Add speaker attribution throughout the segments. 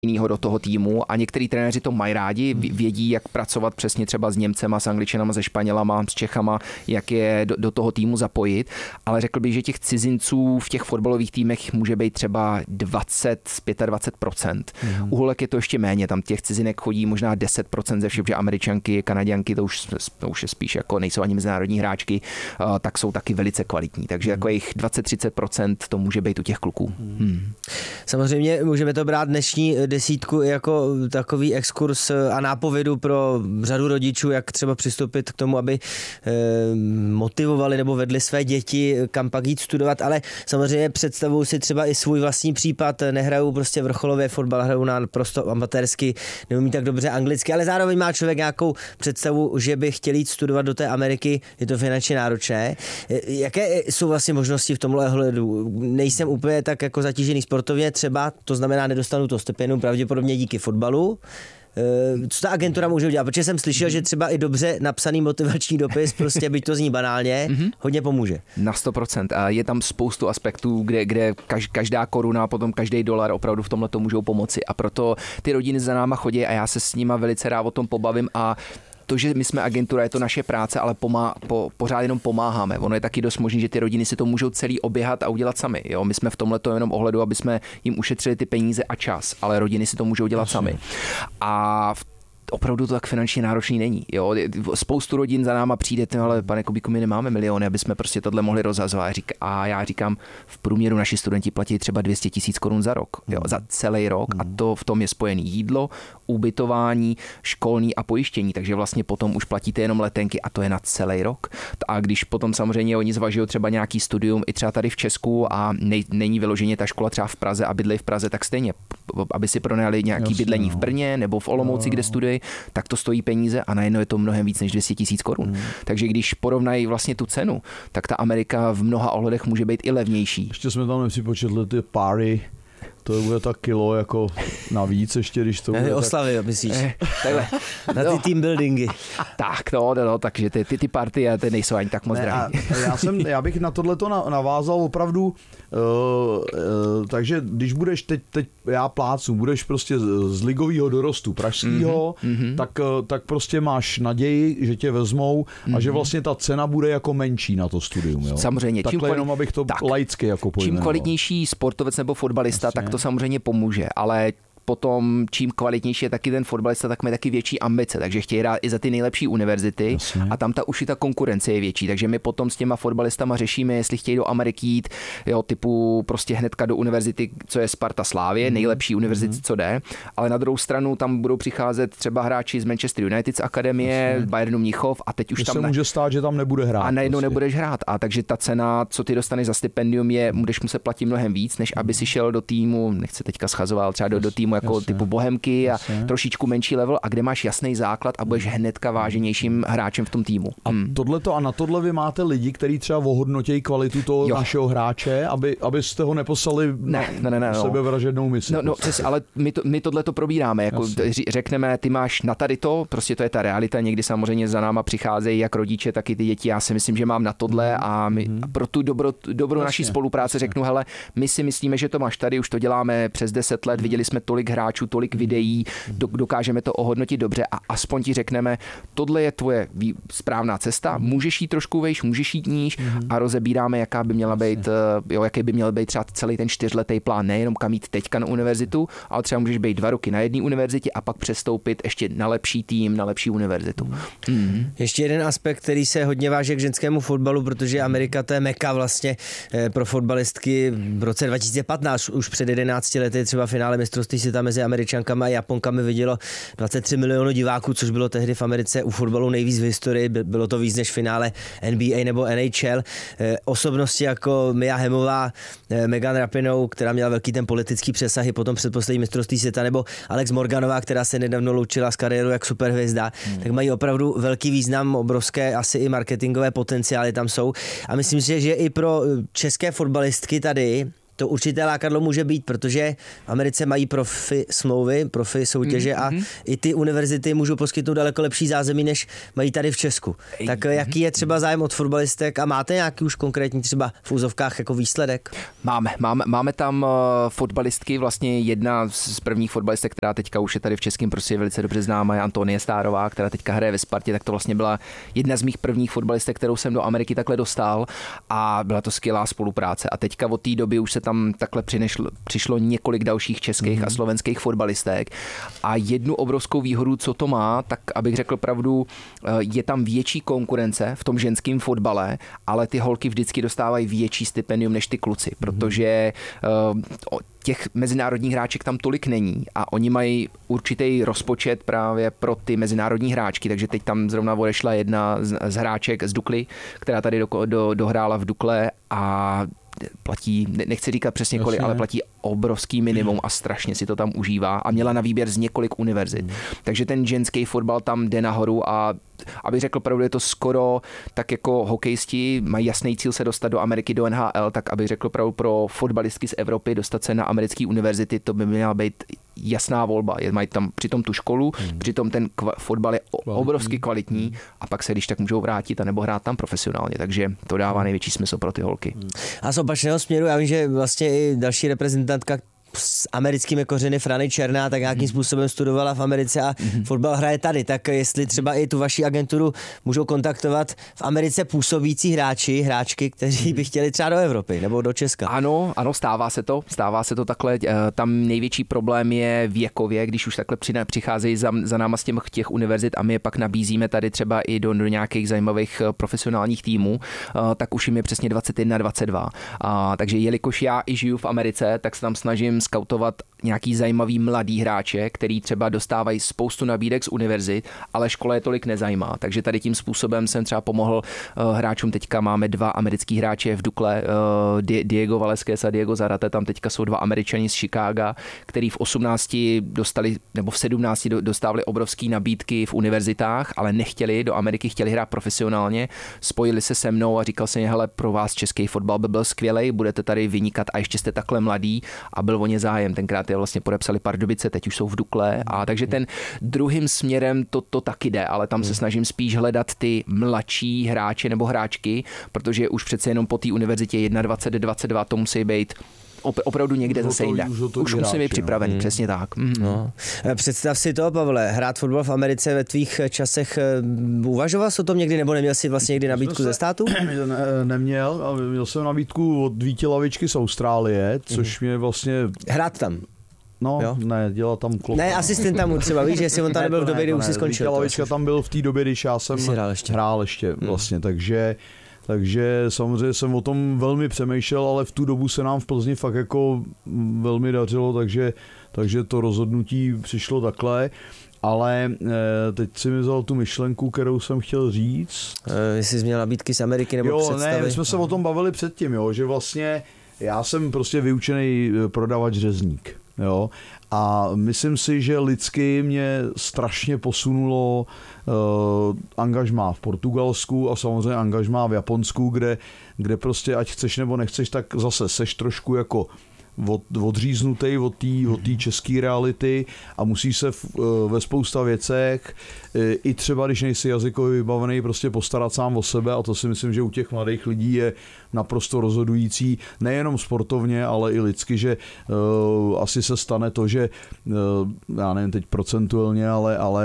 Speaker 1: jinýho do toho týmu a některý trenéři to mají rádi, vědí, jak pracovat přesně třeba s Němcema, s Angličanama, se Španělama, s Čechama, jak je do toho týmu zapojit, ale řekl bych, že těch cizinců v těch fotbalových týmech může být třeba 20-25%. U holek je to ještě méně, tam těch cizinek chodí možná 10% ze všech, že Američanky, Kanaďanky, to už je spíš jako nejsou ani mezinárodní hráčky, tak jsou taky velice kvalitní, takže jako jich 20-30% to může být u těch kluků.
Speaker 2: Samozřejmě můžeme to brát dnešní desítku jako takový exkurs a nápovědu pro řadu rodičů, jak třeba přistoupit k tomu, aby motivovali nebo vedli své děti, kam pak jít studovat, ale samozřejmě představují si třeba i svůj vlastní případ, nehrajou prostě vrcholově fotbal, hrajou na prosto amatérsky, neumí tak dobře anglicky, ale zároveň má člověk nějakou představu, že by chtěl jít studovat do té Ameriky, je to finančně náročné. Jaké jsou vlastně možnosti v tomhle ohledu? Nejsem úplně tak jako zatížený sportovně třeba, to znamená nedostanu to stipendium pravděpodobně díky fotbalu. Co ta agentura může udělat? Protože jsem slyšel, že třeba i dobře napsaný motivační dopis, prostě byť to zní banálně, hodně pomůže.
Speaker 1: Na 100%. A je tam spoustu aspektů, kde každá koruna, potom každý dolar opravdu v tomhle to můžou pomoci. A proto ty rodiny za náma chodí a já se s nima velice rád o tom pobavím a to, že my jsme agentura, je to naše práce, ale pořád jenom pomáháme. Ono je taky dost možný, že ty rodiny si to můžou celý oběhat a udělat sami. Jo? My jsme v tomhleto jenom ohledu, aby jsme jim ušetřili ty peníze a čas, ale rodiny si to můžou dělat sami. A opravdu to tak finančně náročný není. Jo? Spoustu rodin za náma přijde, ale pane Kubíku, my nemáme miliony, aby jsme prostě tohle mohli rozhazovat. A já říkám, v průměru naši studenti platí třeba 200 000 korun za rok, jo? Za celý rok a to v tom je spojený jídlo, ubytování, školní a pojištění, takže vlastně potom už platíte jenom letenky a to je na celý rok. A když potom samozřejmě oni zvažují třeba nějaký studium i třeba tady v Česku a není vyloženě ta škola třeba v Praze a bydlejí v Praze, tak stejně, aby si pronajali nějaký bydlení v Brně nebo v Olomouci, kde studují, tak to stojí peníze a najednou je to mnohem víc než 200 000 korun. Takže když porovnají vlastně tu cenu, tak ta Amerika v mnoha ohledech může být i levnější.
Speaker 3: Ještě jsme tam nepřipočetli ty páry. To bude tak kilo jako navíc ještě, když to bude
Speaker 2: oslavy, myslíš? Na ty team buildingy.
Speaker 1: Tak, takže ty party ty nejsou ani tak moc drahé.
Speaker 3: Já bych na tohleto navázal opravdu, takže když budeš teď já plácnu, budeš prostě z ligového dorostu pražského, tak prostě máš naději, že tě vezmou a že vlastně ta cena bude jako menší na to studium. Jo?
Speaker 1: Samozřejmě.
Speaker 3: Takhle jenom, abych to laicky jako pojmenoval.
Speaker 1: Čím kvalitnější sportovec nebo fotbalista, tak to samozřejmě pomůže, ale potom čím kvalitnější je taky ten fotbalista, tak má taky větší ambice, takže chtějí hrát i za ty nejlepší univerzity. A tam už i ta konkurence je větší, takže my potom s těma fotbalistama řešíme, jestli chtějí do Ameriky jít, jo, typu prostě hnedka do univerzity, co je Sparta Slávie, nejlepší univerzity, co jde, ale na druhou stranu tam budou přicházet třeba hráči z Manchester United z akademie, Bayernu Mnichov a teď už tam
Speaker 3: se může stát, že tam nebude hrát.
Speaker 1: A najednou nebudeš hrát a takže ta cena, co ty dostaneš za stipendium budeš muset platit mnohem víc, než aby si šel do týmu, nechci teďka schazoval, třeba do týmu jako typu Bohemky a trošičku menší level a kde máš jasný základ a budeš hnedka váženějším hráčem v tom týmu.
Speaker 3: A na tohle vy máte lidi, kteří třeba ohodnotějí kvalitu toho našeho hráče, abyste ho neposlali na sebevražednou misi.
Speaker 1: Přesně, ale my tohle to probíráme, jako řekneme, ty máš na tady to, prostě to je ta realita, někdy samozřejmě za náma přicházejí jak rodiče, tak i ty děti, já si myslím, že mám na tohle a my pro tu dobrou naší spolupráce řeknu, hele, my si myslíme, že to máš tady, už to děláme přes 10 let, viděli jsme tolik hráčů, tolik videí, dokážeme to ohodnotit dobře a aspoň ti řekneme, tohle je tvoje správná cesta, můžeš jít trošku vejš, můžeš jít níž a rozebíráme, jaký by měl být třeba celý ten 4letý plán, nejenom kam jít teďka na univerzitu, ale třeba můžeš být 2 roky na jedné univerzitě a pak přestoupit ještě na lepší tým, na lepší univerzitu.
Speaker 2: Ještě jeden aspekt, který se hodně váže k ženskému fotbalu, protože Amerika to je meka vlastně pro fotbalistky v roce 2015, už před 11 lety třeba finále mistrovství světa mezi Američankama a Japonkami vidělo 23 milionů diváků, což bylo tehdy v Americe u fotbalu nejvíc v historii, bylo to víc než finále NBA nebo NHL. Osobnosti jako Mia Hemmová, Megan Rapinoe, která měla velký ten politický přesahy potom předposlední mistrovství světa, nebo Alex Morganová, která se nedávno loučila s kariérou jak superhvězda, tak mají opravdu velký význam, obrovské asi i marketingové potenciály tam jsou. A myslím si, že i pro české fotbalistky tady to určité lákadlo může být, protože v Americe mají profi smlouvy, profi soutěže a i ty univerzity můžou poskytnout daleko lepší zázemí, než mají tady v Česku. Tak jaký je třeba zájem od fotbalistek a máte nějaký už konkrétní třeba v úzovkách jako výsledek?
Speaker 1: Máme tam fotbalistky, vlastně jedna z prvních fotbalistek, která teďka už je tady v českém prostě velice dobře známá, je Antonie Stárová, která teďka hraje ve Spartě, tak to vlastně byla jedna z mých prvních fotbalistek, kterou jsem do Ameriky takhle dostal a byla to skvělá spolupráce. A teďka od té doby už se tam takhle přišlo několik dalších českých a slovenských fotbalistek. A jednu obrovskou výhodu, co to má, tak abych řekl pravdu, je tam větší konkurence v tom ženském fotbale, ale ty holky vždycky dostávají větší stipendium než ty kluci, protože těch mezinárodních hráček tam tolik není a oni mají určitý rozpočet právě pro ty mezinárodní hráčky, takže teď tam zrovna odešla jedna z hráček z Dukly, která tady dohrála v Dukle a platí, nechci říkat přesně kolik, ale platí obrovský minimum a strašně si to tam užívá a měla na výběr z několik univerzit. Takže ten ženský fotbal tam jde nahoru a abych řekl pravdu, je to skoro tak jako hokejisti mají jasný cíl se dostat do Ameriky, do NHL, tak abych řekl pravdu pro fotbalistky z Evropy dostat se na americké univerzity, to by měla být jasná volba. Mají tam přitom tu školu, přitom ten fotbal je obrovsky kvalitní a pak se když tak můžou vrátit a nebo hrát tam profesionálně, takže to dává největší smysl pro ty holky.
Speaker 2: A z opačného směru, já vím, že vlastně i další reprezentantka s americkými kořeny Frany Černá tak nějakým způsobem studovala v Americe a fotbal hraje tady, tak jestli třeba i tu vaši agenturu můžou kontaktovat v Americe působící hráčky, kteří by chtěli třeba do Evropy nebo do Česka.
Speaker 1: Ano, stává se to takhle. Tam největší problém je věkově, když už takhle přicházejí za náma z těch univerzit a my je pak nabízíme tady třeba i do nějakých zajímavých profesionálních týmů, tak už jim je přesně 21, 22. Takže jelikož já i žiju v Americe, tak se tam snažím skautovat nějaký zajímavý mladý hráče, který třeba dostávají spoustu nabídek z univerzit, ale škola je tolik nezajímá. Takže tady tím způsobem jsem třeba pomohl hráčům. Teďka máme 2 americký hráče v Dukle, Diego Valesquez a Diego Zarate, tam teďka jsou 2 Američani z Chicaga, který v 18 dostali, nebo v 17 dostávali obrovský nabídky v univerzitách, ale nechtěli do Ameriky, chtěli hrát profesionálně. Spojili se se mnou a říkal jsem, hele, pro vás český fotbal by byl skvělej, budete tady vynikat a ještě jste takhle mladý a byl o ně zájem. Tenkrát je vlastně podepsali Pardubice, teď už jsou v Dukle a takže ten druhým směrem to taky jde, ale tam se snažím spíš hledat ty mladší hráče nebo hráčky, protože už přece jenom po té univerzitě 21, 22 to musí být opravdu někde zase jinde. Už musím být připravený, přesně tak.
Speaker 2: No. Představ si to, Pavle, hrát fotbal v Americe ve tvých časech, uvažoval jsi o tom někdy, nebo neměl jsi vlastně někdy nabídku ze státu?
Speaker 3: Neměl, ale měl jsem nabídku od Víti Lavičky z Austrálie, což mě vlastně...
Speaker 2: Hrát tam?
Speaker 3: No, jo? Ne, dělal tam klopa.
Speaker 2: Ne, asistent tam třeba, víš, jestli on tam nebyl v době, kdy už si skončil.
Speaker 3: Víti Lavička tam byl v té době, když já jsem hrál ještě vlastně, takže samozřejmě jsem o tom velmi přemýšlel, ale v tu dobu se nám v Plzni fakt jako velmi dařilo, takže to rozhodnutí přišlo takhle. Ale teď si mi vzal tu myšlenku, kterou jsem chtěl říct.
Speaker 2: Jestli jsi měl nabídky z Ameriky nebo představy?
Speaker 3: Ne, my jsme se o tom bavili předtím, jo, že vlastně já jsem prostě vyučený prodavač řezník. Jo? A myslím si, že lidsky mě strašně posunulo angažmá v Portugalsku a samozřejmě angažmá v Japonsku, kde prostě ať chceš nebo nechceš, tak zase seš trošku jako odříznutý od té české reality a musí se ve spousta věcech, i třeba když nejsi jazykově vybavený, prostě postarat sám o sebe a to si myslím, že u těch mladých lidí je naprosto rozhodující, nejenom sportovně, ale i lidsky, že asi se stane to, že já nevím teď procentuálně, ale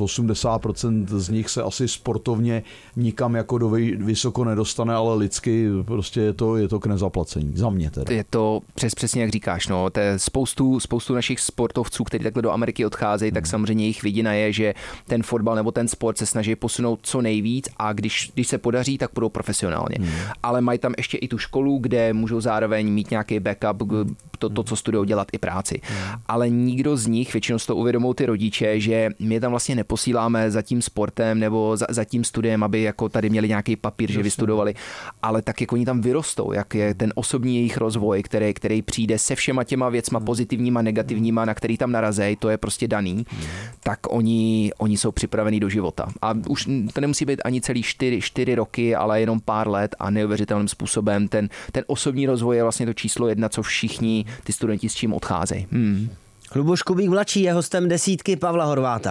Speaker 3: 80% z nich se asi sportovně nikam jako do vysoko nedostane, ale lidsky prostě je to k nezaplacení. Za mě teda.
Speaker 1: Je to přesně jak říkáš, no, to je spoustu našich sportovců, kteří takhle do Ameriky odcházejí, tak samozřejmě jejich vidina je, že ten fotbal nebo ten sport se snaží posunout co nejvíc a když se podaří, tak budou profesionálně. Ale mají tam ještě i tu školu, kde můžou zároveň mít nějaký backup, to co studují, dělat i práci. Ale nikdo z nich, většinou si to uvědomují ty rodiče, že my tam vlastně neposíláme za tím sportem nebo za tím studiem, aby jako tady měli nějaký papír, že vystudovali, ale tak jak oni tam vyrostou, jak je ten osobní jejich rozvoj, který přijde přijde se všema těma věcma pozitivníma, negativníma, na který tam narazej, to je prostě daný, tak oni jsou připravení do života. A už to nemusí být ani celý 4 roky, ale jenom pár let a neuvěřitelným způsobem. Ten osobní rozvoj je vlastně to číslo 1, co všichni ty studenti s čím odcházejí.
Speaker 2: Luboš Kubík mladší je hostem desítky Pavla Horváta.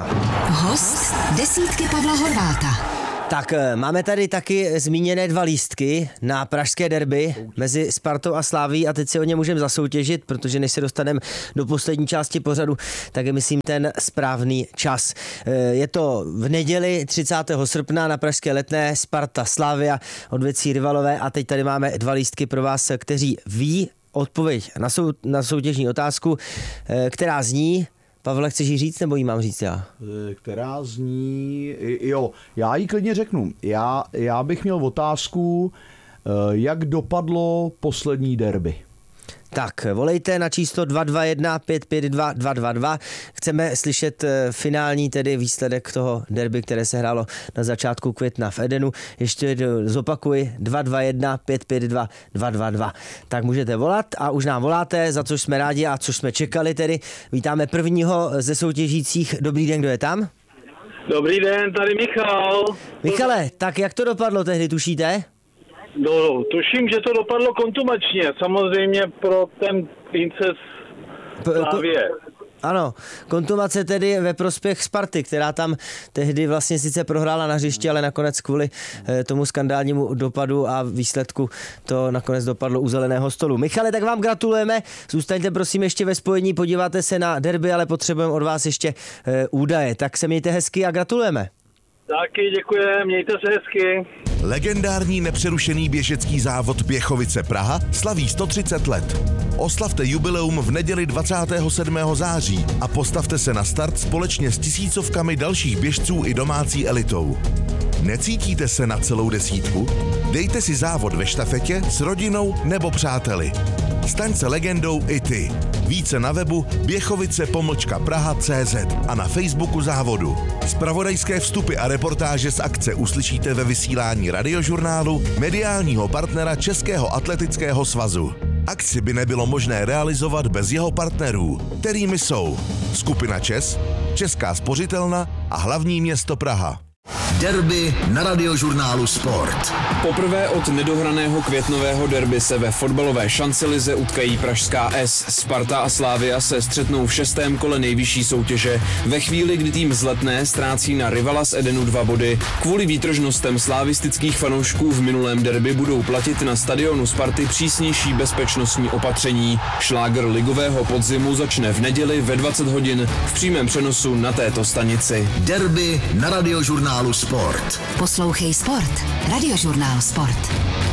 Speaker 4: Host desítky Pavla Horváta.
Speaker 2: Tak máme tady taky zmíněné 2 lístky na pražské derby mezi Spartou a Slavií a teď si o ně můžeme zasoutěžit, protože než se dostaneme do poslední části pořadu, tak je myslím ten správný čas. Je to v neděli 30. srpna na pražské Letné, Sparta Slavia, odvěcí rivalové a teď tady máme 2 lístky pro vás, kteří ví odpověď na soutěžní otázku, která zní... Pavle, chceš jí říct, nebo jí mám říct já?
Speaker 3: Která zní... Jo, já jí klidně řeknu. Já bych měl otázku, jak dopadlo poslední derby.
Speaker 2: Tak, volejte na číslo 221 552 222. Chceme slyšet finální tedy výsledek toho derby, které se hrálo na začátku května v Edenu. Ještě zopakuji 221 552 222. Tak můžete volat a už nám voláte, za což jsme rádi a což jsme čekali tedy. Vítáme prvního ze soutěžících. Dobrý den, kdo je tam?
Speaker 5: Dobrý den, tady Michal.
Speaker 2: Michale, tak jak to dopadlo tehdy, tušíte?
Speaker 5: No, tuším, že to dopadlo kontumačně, samozřejmě pro ten Princess Slavie.
Speaker 2: Ano, kontumace tedy ve prospěch Sparty, která tam tehdy vlastně sice prohrála na hřišti, ale nakonec kvůli tomu skandálnímu dopadu a výsledku to nakonec dopadlo u zeleného stolu. Michale, tak vám gratulujeme, zůstaňte prosím ještě ve spojení, podíváte se na derby, ale potřebujeme od vás ještě údaje. Tak se mějte hezky a gratulujeme.
Speaker 5: Taky děkuji, mějte se hezky.
Speaker 6: Legendární nepřerušený běžecký závod Běchovice Praha slaví 130 let. Oslavte jubileum v neděli 27. září a postavte se na start společně s tisícovkami dalších běžců i domácí elitou. Necítíte se na celou desítku? Dejte si závod ve štafetě s rodinou nebo přáteli. Staň se legendou i ty. Více na webu běchovice-praha.cz a na Facebooku závodu. Zpravodajské vstupy a reportáže z akce uslyšíte ve vysílání Radiožurnálu, mediálního partnera Českého atletického svazu. Akci by nebylo možné realizovat bez jeho partnerů, kterými jsou Skupina ČES, Česká spořitelna a hlavní město Praha.
Speaker 4: Derby na Radiožurnálu Sport.
Speaker 7: Poprvé od nedohraného květnového derby se ve fotbalové šancelize utkají pražská S. Sparta a Slavia se střetnou v 6. kole nejvyšší soutěže. Ve chvíli, kdy tým z Letné ztrácí na rivala z Edenu 2 body, kvůli výtržnostem slavistických fanoušků v minulém derby budou platit na stadionu Sparty přísnější bezpečnostní opatření. Šlágr ligového podzimu začne v neděli ve 20 hodin v přímém přenosu na této stanici.
Speaker 4: Derby na Radiožurnálu Sport. Poslouchej Sport. Radiožurnál Sport.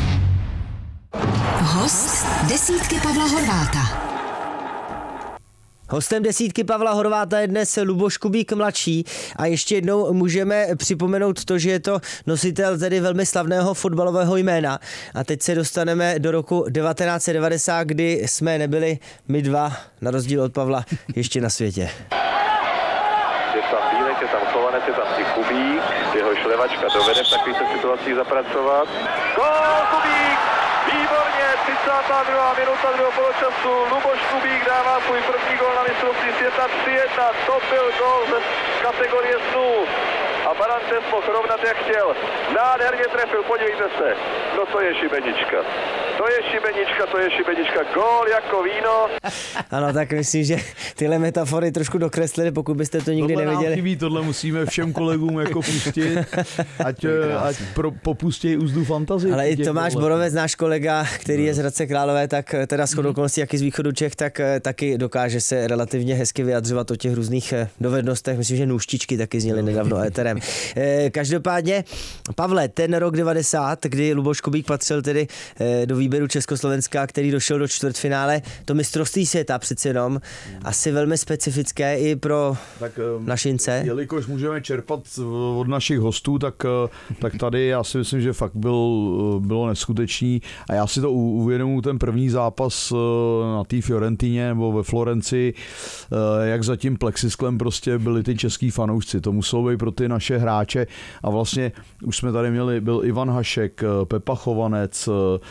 Speaker 4: Host desítky Pavla Horváta.
Speaker 2: Hostem desítky Pavla Horváta je dnes Luboš Kubík mladší a ještě jednou můžeme připomenout to, že je to nositel tedy velmi slavného fotbalového jména. A teď se dostaneme do roku 1990, kdy jsme nebyli my dva, na rozdíl od Pavla, ještě na světě.
Speaker 8: Je tam Bílek, je tam Chovanec, je tam i Kubík, jeho šlevačka dovede v takovýchto situacích zapracovat. Gól Kubík! Výborně, 32. minuta druhého poločasu, Luboš Kubík dává svůj první gól na mistrovství světa 3-1, to byl gól z kategorie snů. A Barantes mohl rovnat jak chtěl. Nádherně trefil, podívejte se. No to je šibenička. To je šibenička. Gól jako víno.
Speaker 2: Ano, tak myslím, že tyhle metafory trošku dokreslili, pokud byste to nikdy neviděli.
Speaker 3: Chybí, tohle musíme všem kolegům jako pustit, ať popustějí úzdu fantazii.
Speaker 2: Ale i Tomáš Borovec, náš kolega, který je z Hradce Králové, tak teda shodou okolností, jak i z východu Čech, tak taky dokáže se relativně hezky vyjadřovat o těch různých dovednostech. Myslím, že nůštičky taky zněly nedávno éterem. Každopádně, Pavle, ten rok 90, kdy Luboš Kubík patřil tedy do výběru Československa, který došel do čtvrtfinále, to mistrovství světa přece jenom, asi velmi specifické i pro našince.
Speaker 3: Jelikož můžeme čerpat od našich hostů, tak tady já si myslím, že fakt bylo neskutečný a já si to uvědomuji ten první zápas na té Fiorentině nebo ve Florencii, jak za tím plexisklem prostě byli ty český fanoušci. To muselo být pro ty naše naše hráče a vlastně už jsme tady byl Ivan Hašek, Pepa Chovanec,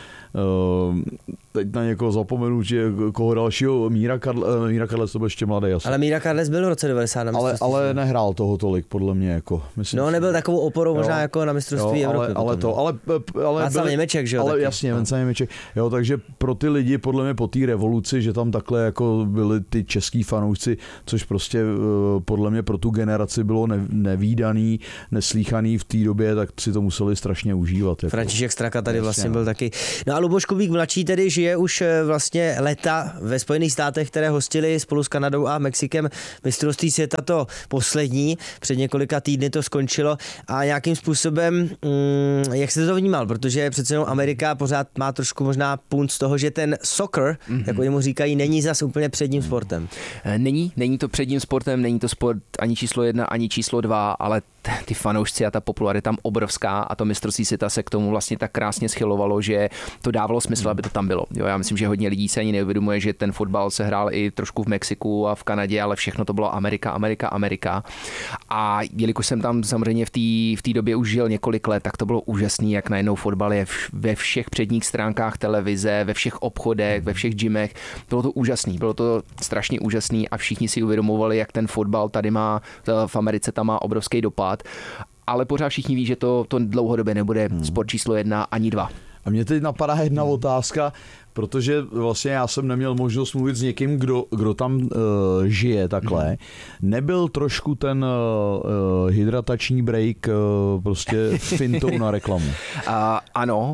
Speaker 3: teď na někoho zapomenu, že koho dalšího, Míra Karlec, to byl ještě mladý asi.
Speaker 2: Ale Míra Karlec byl v roce 90 na mistrovství.
Speaker 3: Ale nehrál toho tolik, podle mě. Jako, myslím,
Speaker 2: no, nebyl takovou oporou možná jako na mistrovství Evropy.
Speaker 3: Ale
Speaker 2: Václav Němeček, že jo?
Speaker 3: Ale
Speaker 2: taky.
Speaker 3: jasně, Václav Němeček. Jo, takže pro ty lidi, podle mě po té revoluci, že tam takhle jako byli ty český fanoušci, což prostě podle mě pro tu generaci bylo nevídaný, neslíchaný v té době, tak si to museli strašně užívat. Jako.
Speaker 2: František Straka tady vlastně byl taky. No a Luboš Kubík mladší tedy žije už vlastně léta ve Spojených státech, které hostili spolu s Kanadou a Mexikem mistrovství světa to poslední. Před několika týdny to skončilo a nějakým způsobem, jak jste to vnímal, protože přece jenom Amerika pořád má trošku možná punt z toho, že ten soccer, jak oni mu říkají, není zas úplně předním sportem.
Speaker 1: Není to předním sportem, není to sport ani číslo 1, ani číslo 2, ale ty fanoušci a ta popularita tam obrovská a to mistrovství světa se k tomu vlastně tak krásně schylovalo, že to dávalo smysl, aby to tam bylo. Jo, já myslím, že hodně lidí se ani neuvědomuje, že ten fotbal se hrál i trošku v Mexiku a v Kanadě, ale všechno to bylo Amerika. A jelikož jsem tam samozřejmě v té době už žil několik let, tak to bylo úžasný, jak najednou fotbal je ve všech předních stránkách televize, ve všech obchodech, ve všech gymech. Bylo to úžasný, bylo to strašně úžasný a všichni si uvědomovali, jak ten fotbal tady má, v Americe tam má obrovský dopad. Ale pořád všichni ví, že to dlouhodobě nebude sport číslo 1 ani 2.
Speaker 3: A mě teď napadá jedna otázka, protože vlastně já jsem neměl možnost mluvit s někým, kdo tam žije takhle. Nebyl trošku ten hydratační break prostě fintou na reklamu?
Speaker 1: Ano,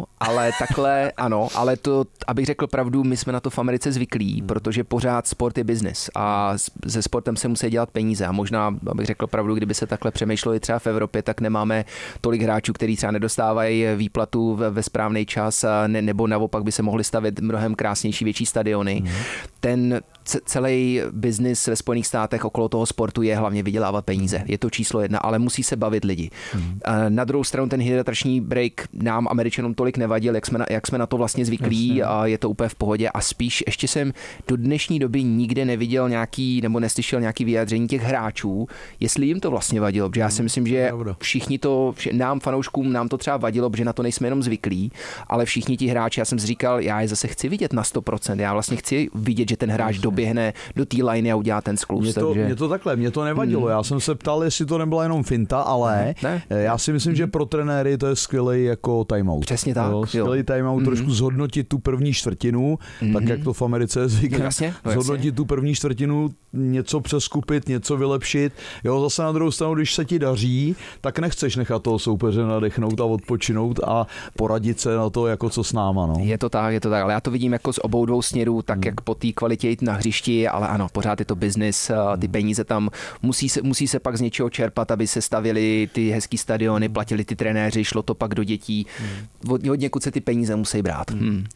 Speaker 1: ale to, abych řekl pravdu, my jsme na to v Americe zvyklí, protože pořád sport je biznis a se sportem se musí dělat peníze a možná, abych řekl pravdu, kdyby se takhle přemýšlelo i třeba v Evropě, tak nemáme tolik hráčů, kteří třeba nedostávají výplatu ve správný čas nebo naopak by se mohli stavět mnohem krásnější, větší stadiony. Ten celý biznis ve Spojených státech okolo toho sportu je hlavně vydělávat peníze. Je to číslo 1, ale musí se bavit lidi. Na druhou stranu ten hydratační break nám Američanům tolik nevadil, jak jsme na to vlastně zvyklí a je to úplně v pohodě a spíš ještě jsem do dnešní doby nikde neviděl nějaký nebo neslyšel nějaký vyjádření těch hráčů, jestli jim to vlastně vadilo, protože já si myslím, že všichni nám fanouškům nám to třeba vadilo, protože na to nejsme jenom zvyklí, ale všichni ti hráči, já jsem si říkal, já je zase chci vidět na 100%, já vlastně chci vidět, že ten hráč doběhne do té liney a udělá ten skluz.
Speaker 3: Mě to nevadilo. Já jsem se ptal, jestli to nebyla jenom finta, ale já si myslím, že pro trenéry to je skvělý jako timeout.
Speaker 1: Přesně tak.
Speaker 3: Skvělý timeout, trošku zhodnotit tu první čtvrtinu, tak jak to v Americe je zvykem. Zhodnotit tu první čtvrtinu, něco přeskupit, něco vylepšit. Jo, zase na druhou stranu, když se ti daří, tak nechceš nechat toho soupeře nadechnout a odpočinout a poradit se na to, jako co s náma. No.
Speaker 1: Je to tak, ale já to vidím jako z obou dvou směrů, tak jak po té kvalitě jít na hřišti, ale ano, pořád je to biznis, ty peníze tam musí se pak z něčeho čerpat, aby se stavěly ty hezký stadiony, platili ty trenéři, šlo to pak do dětí. Od někud se ty peníze musí brát.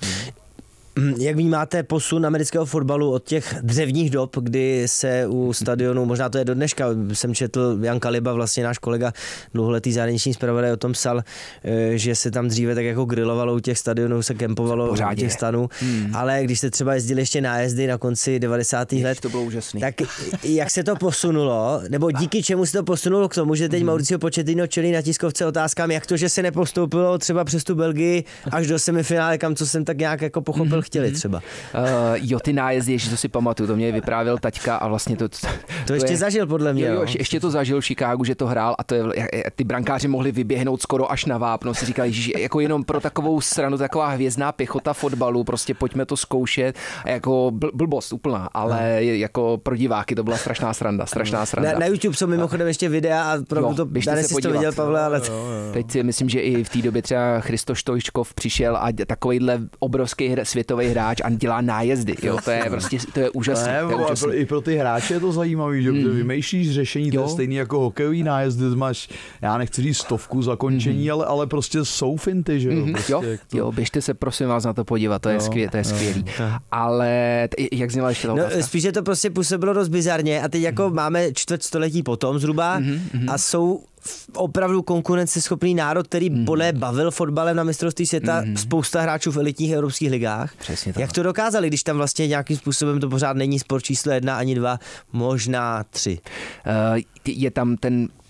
Speaker 2: Jak vnímáte posun amerického fotbalu od těch dřevních dob, kdy se u stadionu, možná to je do dneška, jsem četl, Jan Kaliba, vlastně náš kolega, dlouholetý zahraniční zpravodaj, o tom psal, že se tam dříve tak jako grilovalo u těch stadionů, se kempovalo u těch stanů, ale když se třeba jezdili ještě nájezdy na konci 90. let,
Speaker 1: to bylo úžasný.
Speaker 2: Tak jak se to posunulo, nebo díky čemu se to posunulo k tomu, že teď Mauricio Pochettino čelí na tiskovce otázkám, jak to, že se nepostoupilo třeba přes tu Belgii až do semifinále, kam co jsem tak nějak jako pochopil, chtěli třeba.
Speaker 1: Ty nájezdy, že to si pamatuju, to mě vyprávěl taťka a vlastně to
Speaker 2: ještě zažil podle mě.
Speaker 1: Jo, ještě to zažil v Chicagu, že to hrál a to je, ty brankáři mohli vyběhnout skoro až na vápno. Si říkali, že jako jenom pro takovou stranu, taková hvězdná pěchota fotbalu, prostě pojďme to zkoušet. A jako blbost úplná, ale jako pro diváky to byla strašná sranda.
Speaker 2: Na YouTube jsou mimochodem ještě videa a opravdu to dnes jsi to viděl, Pavle, ale
Speaker 1: teď si myslím, že i v té době třeba Christo Štojčkov přišel a takovejhle obrovský světový hráč a dělá nájezdy. Jo, to je prostě to je úžasné.
Speaker 3: I pro ty hráče je to zajímavé, že vymýšlíš řešení, to je stejný jako hokejový nájezdy, máš, já nechci říct 100 zakončení, ale prostě jsou finty, že jo. Prostě
Speaker 1: jo, běžte se prosím vás na to podívat, to je skvělý. Ale jak zněla ještě ta otázka?
Speaker 2: Spíš je to prostě působilo dost bizarně a teď jako máme čtvrtstoletí potom zhruba a jsou opravdu konkurenceschopný národ, který bavil fotbalem na mistrovství světa, spousta hráčů v elitních evropských ligách. Jak to dokázali, když tam vlastně nějakým způsobem to pořád není sport číslo 1 ani 2, možná 3?
Speaker 1: Je tam ten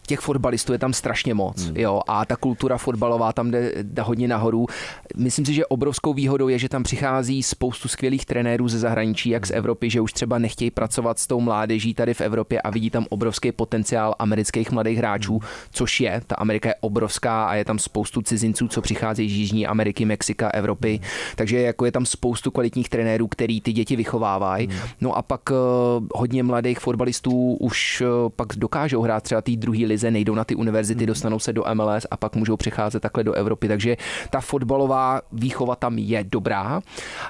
Speaker 1: těch fotbalistů je tam strašně moc, jo, a ta kultura fotbalová tam jde hodně nahoru. Myslím si, že obrovskou výhodou je, že tam přichází spoustu skvělých trenérů ze zahraničí, jak z Evropy, že už třeba nechtějí pracovat s tou mládeží tady v Evropě a vidí tam obrovský potenciál amerických mladých hráčů, což je, ta Amerika je obrovská a je tam spoustu cizinců, co přicházejí z Jižní Ameriky, Mexika, Evropy, takže jako je tam spoustu kvalitních trenérů, který ty děti vychovávají. No a pak hodně mladých fotbalistů už pak dokážou hrát třeba té druhé lize, nejdou na ty univerzity, dostanou se do MLS a pak můžou přecházet takhle do Evropy, takže ta fotbalová výchova tam je dobrá.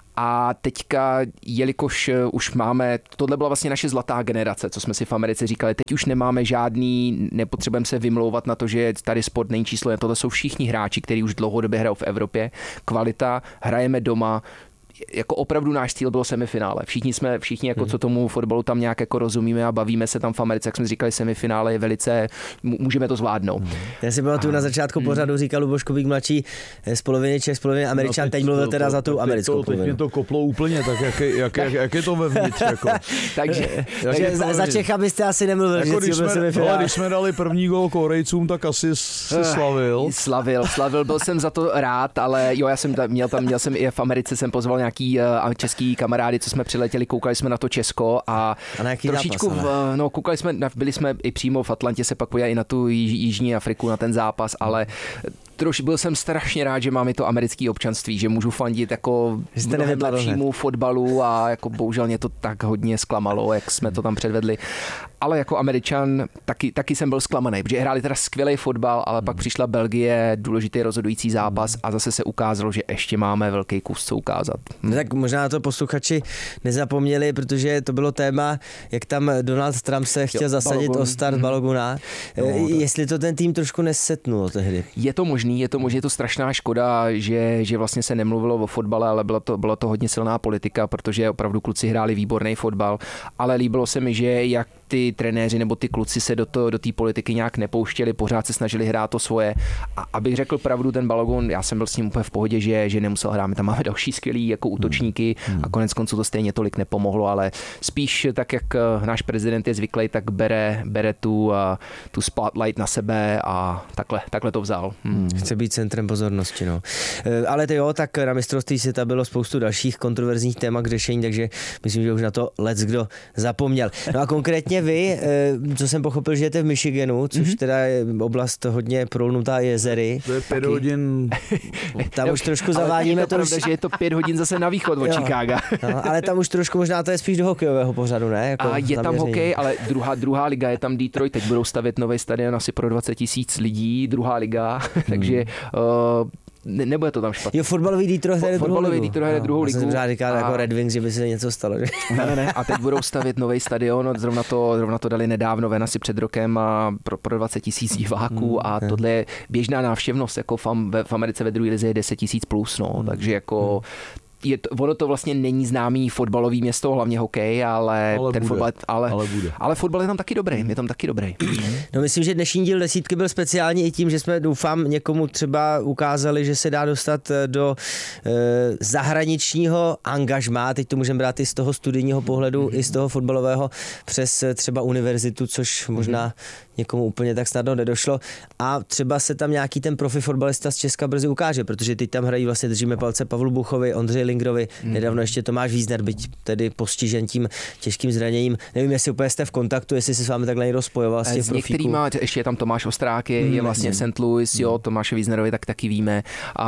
Speaker 1: A teďka, jelikož už máme, tohle byla vlastně naše zlatá generace, co jsme si v Americe říkali, teď už nemáme žádný, nepotřebujeme se vymlouvat na to, že tady sport není číslo, tohle jsou všichni hráči, kteří už dlouhodobě hrajou v Evropě, kvalita, hrajeme doma, jako opravdu náš cíl bylo semifinále. Všichni jako co tomu fotbalu tam nějak jako rozumíme a bavíme se tam v Americe, jak jsme říkali, semifinále je velice, můžeme to zvládnout.
Speaker 2: Já si pamatuju na začátku pořadu říkal Luboš Kubík mladší z poloviny Čech, z poloviny Američan, no teď mluvil teda za tu americkou polovinu.
Speaker 3: Teď mě to koplo úplně, tak jak je to vevnitř? Jako?
Speaker 1: takže
Speaker 2: za Čecha byste asi nemluvil,
Speaker 3: jako
Speaker 2: že semifinále.
Speaker 3: Když jsme dali první gól Korejcům, tak asi si slavil.
Speaker 1: Slavil, byl jsem za to rád, ale jo, já jsem měl jsem i v Americe, jsem pozval nějaký český kamarády, co jsme přiletěli, koukali jsme na to Česko a trošičku, koukali jsme, byli jsme i přímo v Atlantě, se pak podívali i na tu Jižní Afriku, na ten zápas, ale byl jsem strašně rád, že mám i to americké občanství, že můžu fandit jako lepšímu fotbalu a jako bohužel mě to tak hodně zklamalo, jak jsme to tam předvedli. Ale jako Američan taky jsem byl zklamaný, protože hráli teda skvělý fotbal, ale pak přišla Belgie, důležitý rozhodující zápas a zase se ukázalo, že ještě máme velký kus co ukázat.
Speaker 2: Tak možná na to posluchači nezapomněli, protože to bylo téma, jak tam Donald Trump se chtěl zasadit o start Baloguna. Jestli to ten tým trošku nesetnul tehdy.
Speaker 1: Je to možný, je to strašná škoda, že vlastně se nemluvilo o fotbale, ale byla to hodně silná politika, protože opravdu kluci hráli výborný fotbal, ale líbilo se mi, že jak ty trenéři nebo ty kluci se do té politiky nějak nepouštěli, pořád se snažili hrát to svoje. A abych řekl pravdu, ten Balogun, já jsem byl s ním úplně v pohodě, že nemusel hrát. My tam máme další skvělý jako útočníky a konec konců to stejně tolik nepomohlo, ale spíš tak, jak náš prezident je zvyklý, tak bere tu spotlight na sebe a takhle to vzal.
Speaker 2: Chce být centrem pozornosti, no. Ale to jo, tak na mistrovství světa bylo spoustu dalších kontroverzních témat k řešení, takže myslím, že už na to leckdo zapomněl. No a konkrétně vy, co jsem pochopil, že jete v Michiganu, což teda je oblast hodně prolnutá jezery.
Speaker 3: To je 5 hodin.
Speaker 2: Tam už trošku zavádíme
Speaker 1: to. Pravda, že je to 5 hodin zase na východ od Chicaga.
Speaker 2: No, ale tam už trošku možná to je spíš do hokejového pořadu, ne? Jako
Speaker 1: a je tam hokej, ale druhá liga je tam Detroit, teď budou stavět nový stadion asi pro 20 000 lidí, druhá liga, takže nebude to tam špatně.
Speaker 2: Jo, fotbalový Detroit hraje druhou ligu.
Speaker 1: Jsem
Speaker 2: říkal jako Red Wings, že by se něco stalo. Že?
Speaker 1: Ne. A teď budou stavět nový stadion, zrovna to dali nedávno ven asi před rokem a pro 20 000 diváků a tohle je běžná návštěvnost, jako v Americe ve druhé lize je 10 000 plus, no, takže jako ono to vlastně není známý fotbalový město, hlavně hokej, ale ten fotbal, ale fotbal je tam taky dobrý.
Speaker 2: No myslím, že dnešní díl desítky byl speciální i tím, že jsme doufám někomu třeba ukázali, že se dá dostat do zahraničního angažmá, teď to můžeme brát i z toho studijního pohledu, i z toho fotbalového přes třeba univerzitu, což možná někomu úplně tak snadno nedošlo a třeba se tam nějaký ten profi fotbalista z Česka brzy ukáže, protože teď tam hrají vlastně, držíme palce Pavlu Buchovi, Ondřeji Lingrovi, nedávno ještě Tomáš Wiesner, byť tedy postižen tím těžkým zraněním. Nevím, jestli úplně jste v kontaktu, jestli se s vámi takhle někdo spojoval z těch
Speaker 1: profíků. S některýma, ještě je tam Tomáš Ostrák, je vlastně v St. Louis, jo, Tomáše Wiesnerovi tak taky víme,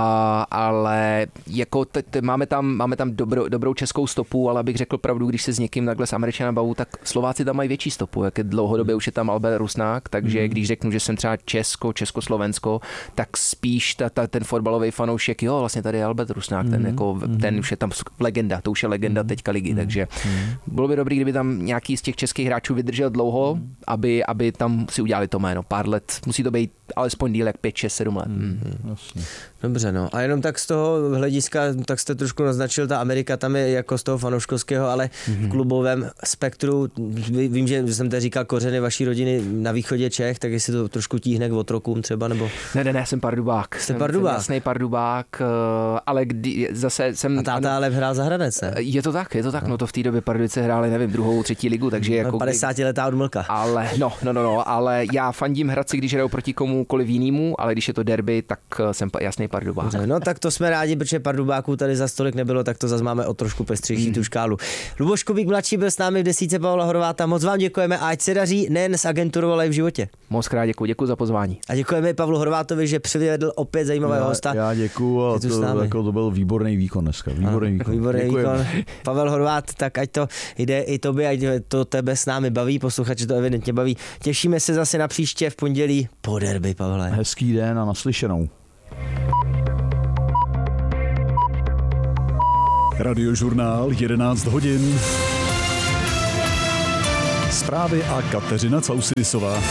Speaker 1: ale jako máme tam dobrou českou stopu, ale abych řekl pravdu, když se s někým takhle s Američanem bavu, tak Slováci tam mají větší stopu, jak dlouhodobě už je tam Albert Rusnák, takže když řeknu, že jsem třeba Československo, tak spíš ten fotbalový fanoušek, jo, vlastně tady je Albert Rusnák, ten už je tam legenda, to už je legenda teďka ligy, takže bylo by dobrý, kdyby tam nějaký z těch českých hráčů vydržel dlouho, aby tam si udělali to jméno. Pár let, musí to být alespoň díl jak 5, 6, 7 let.
Speaker 2: Dobře, no. A jenom tak z toho hlediska, tak jste trošku naznačil, ta Amerika tam je jako z toho fanouškovského, ale v klubovém spektru, vím, že jsem tady říkal kořeny vaší rodiny na východě Čech, tak jestli to trošku tíhne k otrokům třeba, nebo...
Speaker 1: Ne, jsem Pardubák.
Speaker 2: Jste Pardubák?
Speaker 1: Jsem jasný Pardubák, ale zase jsem...
Speaker 2: A táta ale hrál za Hradec, ne?
Speaker 1: Je to tak, no to v té době Pardubice hráli, nevím, 2., 3. ligu, takže jako...
Speaker 2: 50letá odmlka.
Speaker 1: Ale, ale já fandím Hradci, když hrajou proti komukoliv jinému, ale když je to derby, tak jsem jasný Pardubák.
Speaker 2: No tak to jsme rádi, protože Pardubáků tady za stolik nebylo, tak to zase máme o trošku pestřejší tu škálu. Luboš Kubík mladší byl s námi v desítce Pavla Horváta. Moc vám děkujeme a ať se daří nejen s agenturou, ale i v životě.
Speaker 1: Moc krát děkuji za pozvání.
Speaker 2: A děkujeme Pavlu Horvátovi, že přivedl opět zajímavého hosta.
Speaker 3: Já děkuju, a to byl výborný výkon dneska. Výborný
Speaker 2: výkon. Pavel Horvát, tak ať to jde i tobě, ať to tebe s námi baví, posluchači to evidentně baví. Těšíme se zase na příště v pondělí po derby, Pavle.
Speaker 3: Hezký den a naslyšenou.
Speaker 9: Radiožurnál 11 hodin. Zprávy a Kateřina Causidisová.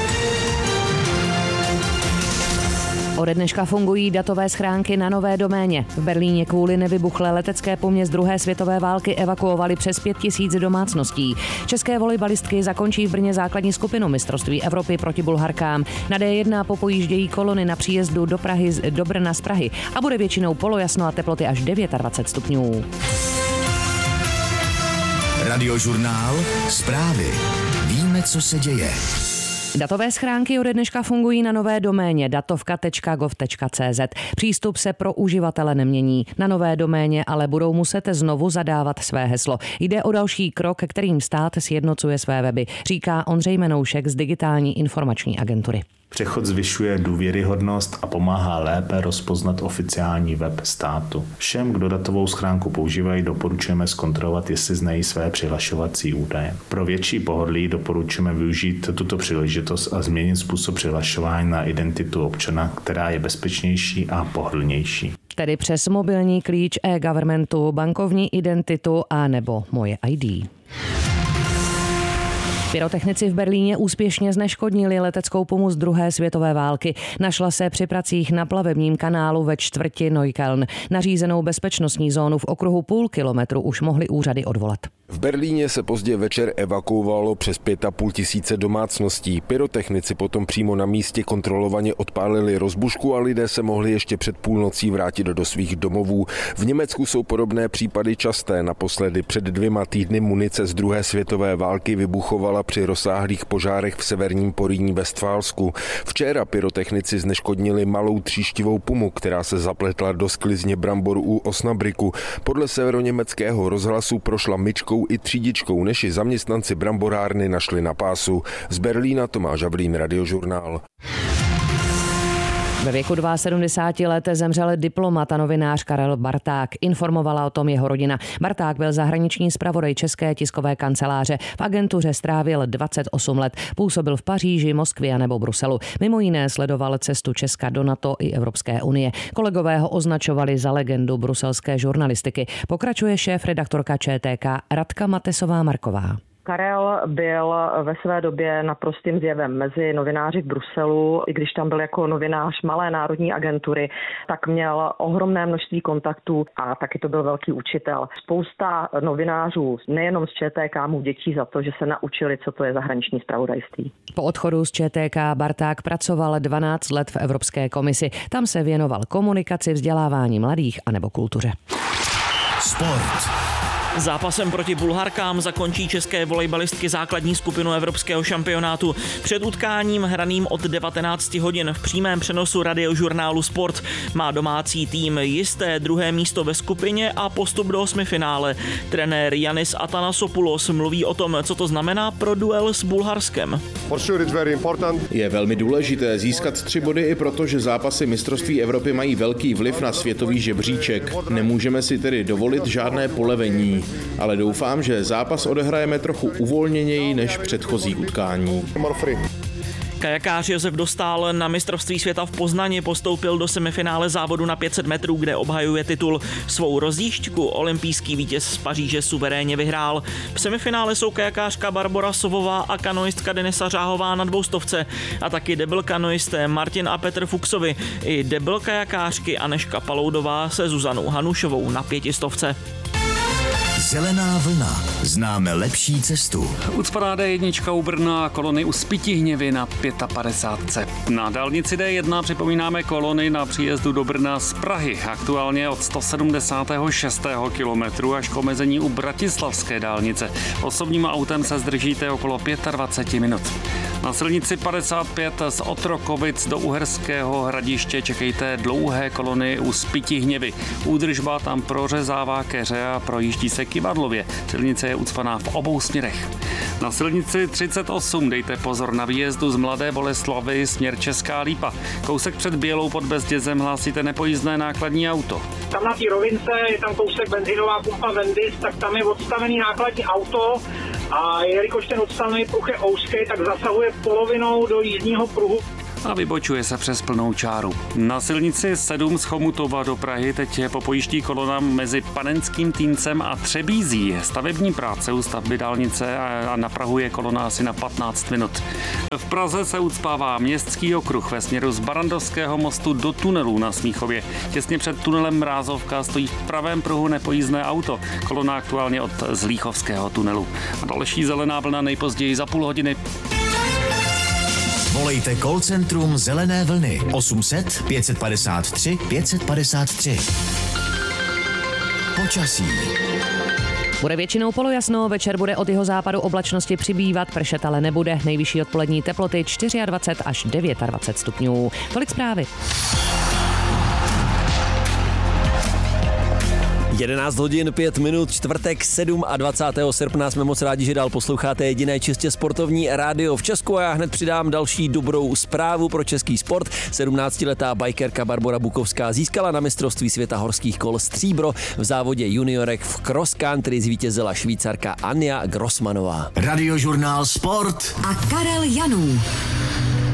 Speaker 10: Ode dneška fungují datové schránky na nové doméně. V Berlíně kvůli nevybuchlé letecké pomě z druhé světové války evakuovali přes 5 000 domácností. České volejbalistky zakončí v Brně základní skupinu mistrovství Evropy proti Bulharkám. Na D1 popojíždějí kolony na příjezdu do Brna z Prahy a bude většinou polojasno a teploty až 29 stupňů.
Speaker 4: Radiožurnál, zprávy. Víme, co se děje.
Speaker 10: Datové schránky ode dneška fungují na nové doméně datovka.gov.cz. Přístup se pro uživatele nemění. Na nové doméně ale budou muset znovu zadávat své heslo. Jde o další krok, kterým stát sjednocuje své weby, říká Ondřej Menoušek z Digitální informační agentury.
Speaker 11: Přechod zvyšuje důvěryhodnost a pomáhá lépe rozpoznat oficiální web státu. Všem, kdo datovou schránku používají, doporučujeme zkontrolovat, jestli znají své přihlašovací údaje. Pro větší pohodlí doporučujeme využít tuto příležitost a změnit způsob přihlašování na identitu občana, která je bezpečnější a pohodlnější.
Speaker 10: Tedy přes mobilní klíč e-governmentu, bankovní identitu a nebo Moje ID. Pyrotechnici v Berlíně úspěšně zneškodnili leteckou pomu z druhé světové války. Našla se při pracích na plavebním kanálu ve čtvrti Neukölln. Nařízenou bezpečnostní zónu v okruhu půl kilometru už mohly úřady odvolat.
Speaker 12: V Berlíně se pozdě večer evakuovalo přes 5 500 domácností. Pyrotechnici potom přímo na místě kontrolovaně odpálili rozbušku a lidé se mohli ještě před půlnocí vrátit do svých domovů. V Německu jsou podobné případy časté. Naposledy před 2 týdny munice z druhé světové války vybuchovala při rozsáhlých požárech v severním Porýní Vestfálsku. Včera pyrotechnici zneškodnili malou tříštivou pumu, která se zapletla do sklizně brambor u Osnabrücku. Podle severoněmeckého rozhlasu prošla myčkou i třídičkou, než ji zaměstnanci bramborárny našli na pásu. Z Berlína Tomáš Havlín, Radiožurnál.
Speaker 10: Ve věku 72 let zemřel diplomat a novinář Karel Barták. Informovala o tom jeho rodina. Barták byl zahraniční zpravodaj České tiskové kanceláře. V agentuře strávil 28 let. Působil v Paříži, Moskvě nebo Bruselu. Mimo jiné sledoval cestu Česka do NATO i Evropské unie. Kolegové ho označovali za legendu bruselské žurnalistiky. Pokračuje šéf-redaktorka ČTK Radka Matesová-Marková.
Speaker 13: Karel byl ve své době naprostým zjevem mezi novináři v Bruselu. I když tam byl jako novinář malé národní agentury, tak měl ohromné množství kontaktů a taky to byl velký učitel. Spousta novinářů, nejenom z ČTK, mu vděčí za to, že se naučili, co to je zahraniční zpravodajství.
Speaker 10: Po odchodu z ČTK Barták pracoval 12 let v Evropské komisi. Tam se věnoval komunikaci, vzdělávání mladých anebo kultuře.
Speaker 14: Sport. Zápasem proti Bulharkám zakončí české volejbalistky základní skupinu evropského šampionátu. Před utkáním hraným od 19 hodin v přímém přenosu Radiožurnálu Sport má domácí tým jisté druhé místo ve skupině a postup do osmifinále. Trenér Yannis Atanasopoulos mluví o tom, co to znamená pro duel s Bulharskem.
Speaker 15: Je velmi důležité získat 3 body i proto, že zápasy mistrovství Evropy mají velký vliv na světový žebříček. Nemůžeme si tedy dovolit žádné polevení. Ale doufám, že zápas odehrajeme trochu uvolněněji než předchozí utkání.
Speaker 14: Kajakář Josef Dostál na mistrovství světa v Poznani postoupil do semifinále závodu na 500 metrů, kde obhajuje titul. Svou rozjížďku olympijský vítěz z Paříže suverénně vyhrál. V semifinále jsou kajakářka Barbora Sovová a kanoistka Denisa Řáhová na 200 a taky debil kanoisté Martin a Petr Fuchsovi i debil kajakářky Anežka Paloudová se Zuzanou Hanušovou na 500.
Speaker 4: Zelená vlna. Známe lepší cestu.
Speaker 16: Ucpaná D1 u Brna, kolony u Spytihněvy na 55. Na dálnici D1 připomínáme kolony na příjezdu do Brna z Prahy. Aktuálně od 176. kilometru až k omezení u Bratislavské dálnice. Osobním autem se zdržíte okolo 25 minut. Na silnici 55 z Otrokovic do Uherského Hradiště čekejte dlouhé kolony u Spytihněvy. Údržba tam prořezává keře a projíždí se kyvadlově. Silnice je ucpaná v obou směrech. Na silnici 38 dejte pozor na výjezdu z Mladé Boleslavi směr Česká Lípa. Kousek před Bělou pod Bezdězem hlásíte nepojízdné nákladní auto.
Speaker 17: Tam na té rovince je tam kousek benzinová pumpa Vendis, tak tam je odstavený nákladní auto a jelikož ten odstavený pruh je úzký, tak zasahuje polovinou do jízdního pruhu.
Speaker 16: A vybočuje se přes plnou čáru. Na silnici 7 z Chomutova do Prahy teď je popojíždí kolona mezi Panenským Týncem a Třebízí. Stavební práce u stavby dálnice a na Prahu je kolona asi na 15 minut. V Praze se ucpává Městský okruh ve směru z Barandovského mostu do tunelu na Smíchově. Těsně před tunelem Mrázovka stojí v pravém pruhu nepojízdné auto. Kolona aktuálně od Zlíchovského tunelu. A další zelená vlna nejpozději za půl hodiny.
Speaker 4: Volejte call centrum Zelené vlny 800 553 553. Počasí.
Speaker 10: Bude většinou polojasno, večer bude od jihozápadu oblačnosti přibývat, pršet ale nebude. Nejvyšší odpolední teploty 24 až 29 stupňů. Tolik zprávy.
Speaker 18: 11 hodin 5 minut, čtvrtek 27. srpna. Jsme moc rádi, že dál posloucháte jediné čistě sportovní rádio v Česku a já hned přidám další dobrou zprávu pro český sport. 17letá bikerka Barbora Bukovská získala na mistrovství světa horských kol stříbro v závodě juniorek v cross country, zvítězila Švýcarka Anja Grossmanová.
Speaker 4: Radiožurnál Sport a Karel Janů.